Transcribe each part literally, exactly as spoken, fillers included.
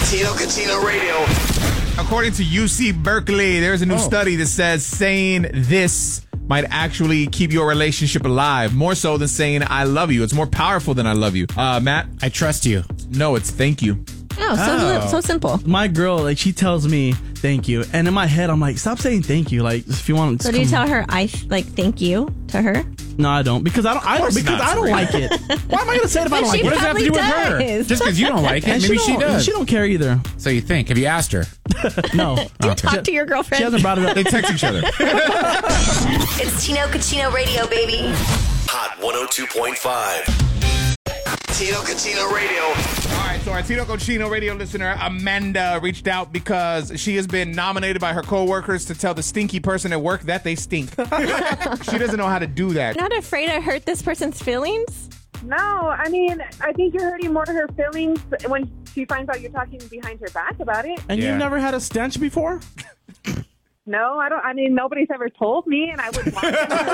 Tino Cucino Radio. According to U C Berkeley, there's a new oh. study that says saying this might actually keep your relationship alive, more so than saying I love you. It's more powerful than I love you. Uh, Matt? I trust you. No, it's thank you. Oh, so, Oh. so simple. My girl, like, she tells me thank you. And in my head, I'm like, stop saying thank you. Like, if you want to. So do you tell her, I like, thank you to her? No, I don't. Because I don't, I don't, because not, I don't like it. Why am I going to say it if I don't like it? What does that have to do with her? does. Just because you don't like it, And maybe she don't- does. She don't care either. So you think? Have you asked her? No. Do you talk to your girlfriend? She hasn't brought it up. They text each other. It's Tino Cucino Radio, baby. Hot one oh two point five. Tino Cucino Radio. All right, so our Tino Cucino radio listener, Amanda, reached out because she has been nominated by her coworkers to tell the stinky person at work that they stink. She doesn't know how to do that. Not afraid to hurt this person's feelings? No, I mean, I think you're hurting more her feelings when she finds out you're talking behind her back about it. And Yeah. you've never had a stench before? No, I don't. I mean, nobody's ever told me, and I would want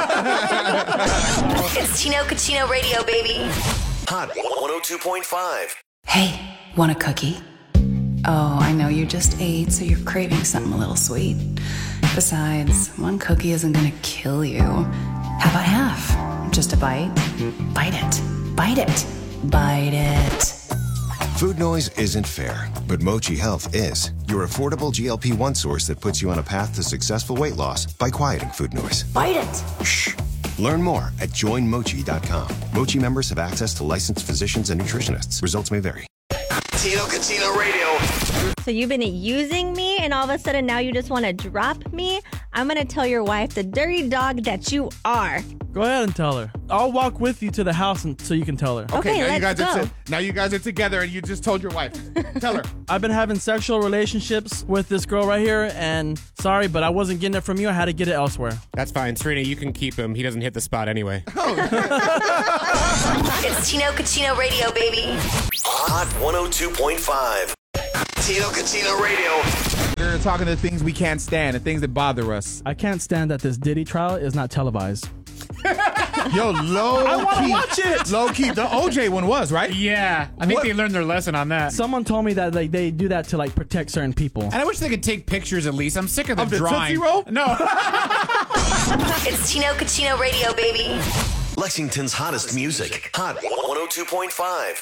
to. It's Tino Cucino Radio, baby. Hot one oh two point five. Hey, want a cookie? Oh, I know you just ate, so you're craving something a little sweet. Besides, one cookie isn't gonna kill you. How about half? Just a bite? Bite it. Bite it. Bite it. Food noise isn't fair, but Mochi Health is. Your affordable G L P one source that puts you on a path to successful weight loss by quieting food noise. Bite it. Shh. Learn more at join mochi dot com. Mochi members have access to licensed physicians and nutritionists. Results may vary. Tino Cucino Radio. So you've been using me, and all of a sudden now you just want to drop me? I'm going to tell your wife the dirty dog that you are. Go ahead and tell her. I'll walk with you to the house and, so you can tell her. Okay, now you let's guys go. are t- now you guys are together and you just told your wife. Tell her. I've been having sexual relationships with this girl right here, and sorry, but I wasn't getting it from you. I had to get it elsewhere. That's fine. Serena, you can keep him. He doesn't hit the spot anyway. It's Tino Cucino Radio, baby. Hot one oh two point five. Tino Cucino Radio. We're talking the things we can't stand, the things that bother us. I can't stand that this Diddy trial is not televised. Yo, low I want key. to watch it. Low key. The O J one was, right? Yeah. I think What? they learned their lesson on that. Someone told me that like they do that to like protect certain people. And I wish they could take pictures at least. I'm sick of the Of the drawing. Tootsie Roll? No. It's Tino Cucino Radio, baby. Lexington's hottest music. Hot one oh two point five.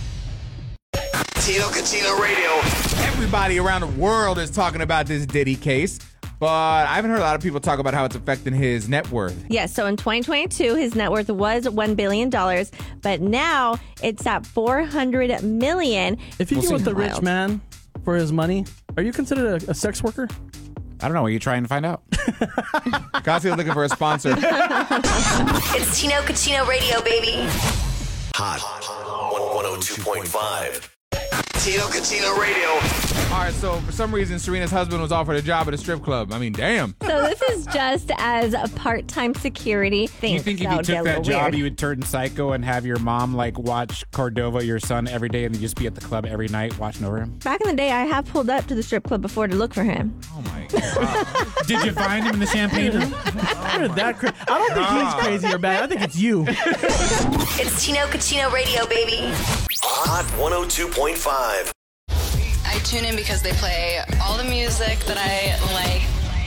Tino Cucino Radio. Everybody around the world is talking about this Diddy case, but I haven't heard a lot of people talk about how it's affecting his net worth. Yes, so in twenty twenty-two, his net worth was one billion dollars, but now it's at four hundred million dollars. If you We'll go see. with the rich Wild. man for his money, are you considered a, a sex worker? I don't know. Are you trying to find out? Gossip looking for a sponsor. It's Tino Cucino Radio, baby. Hot one oh two point five. Tino Cucino Radio. All right, so for some reason, Serena's husband was offered a job at a strip club. I mean, damn. So this is just as a part-time security thing. You think if so you it'd get took a that little job, weird. you would turn psycho and have your mom like watch Cordova, your son, every day, and then just be at the club every night watching over him? Back in the day, I have pulled up to the strip club before to look for him. Oh, my God. Did you find him in the champagne room? You're that cra- I don't think he's crazy or bad. I think it's you. It's Tino Cucino Radio, baby. Hot one oh two point five. I tune in because they play all the music that I like.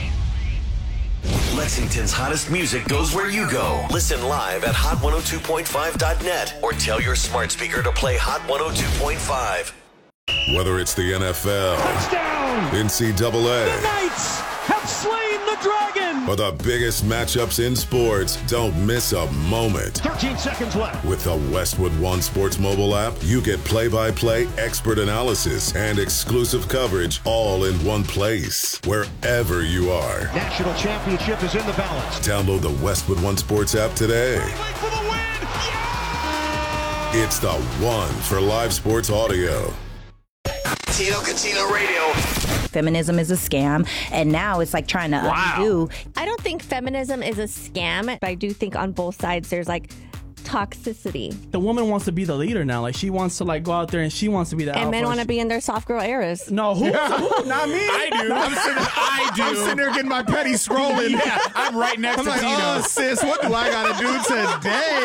Lexington's hottest music goes where you go. Listen live at hot one oh two point five dot net or tell your smart speaker to play Hot one oh two point five. Whether it's the N F L, Touchdown! N C double A, The Knights have slain the dragon! or the biggest matchups in sports, don't miss a moment. thirteen seconds left. With the Westwood One Sports mobile app, you get play-by-play expert analysis and exclusive coverage all in one place, wherever you are. National championship is in the balance. Download the Westwood One Sports app today. For the win! Yeah! It's the one for live sports audio. Tino Cucino Radio. Feminism is a scam, and now it's like trying to undo. I don't think feminism is a scam, but I do think on both sides there's like toxicity. The woman wants to be the leader now. Like, she wants to like go out there and she wants to be the And alpha. men want to be in their soft girl eras. No, who? who? Not me. I do. I'm sitting, I do. I'm sitting there getting my petty scrolling. Yeah, I'm right next I'm to like, Tino. oh, sis, what do I got to do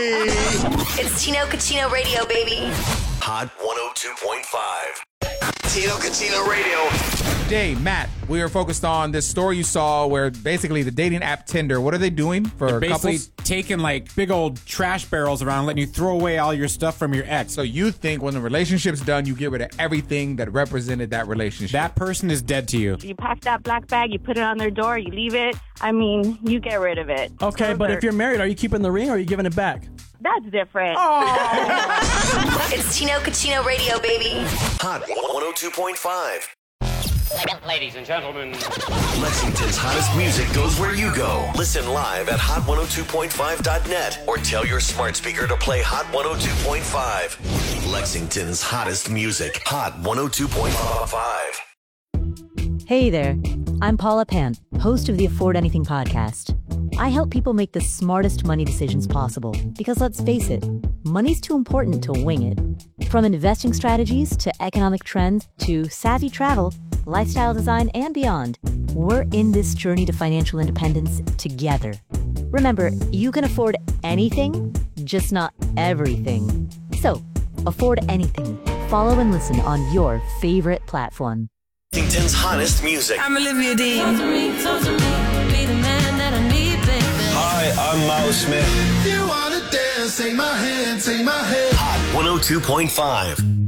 today? It's Tino Cucino Radio, baby. Hot one oh two point five. Tino Cucino Radio. Today, Matt, we are focused on this story you saw where basically the dating app Tinder, what are they doing for They're basically couples? taking like big old trash barrels around, letting you throw away all your stuff from your ex. So you think when the relationship's done, you get rid of everything that represented that relationship. That person is dead to you. You pack that black bag, you put it on their door, you leave it. I mean, you get rid of it. Okay, Those but are- if you're married, are you keeping the ring or are you giving it back? That's different. It's Tino Cucino Radio, baby. Hot one oh two point five. Ladies and gentlemen, Lexington's hottest music goes where you go. Listen live at hot one oh two point five dot net or tell your smart speaker to play Hot one oh two point five. Lexington's hottest music. Hot one oh two point five. Hey there, I'm Paula Pant, host of the Afford Anything podcast. I help people make the smartest money decisions possible because let's face it, money's too important to wing it. From investing strategies to economic trends to savvy travel, lifestyle design, and beyond, we're in this journey to financial independence together. Remember, you can afford anything, just not everything. So, afford anything. Follow and listen on your favorite platform. Lexington's hottest music. I'm Olivia Dean. Hi, I'm Miles Smith. You wanna dance, take my hand, take my hand. Hot one oh two point five.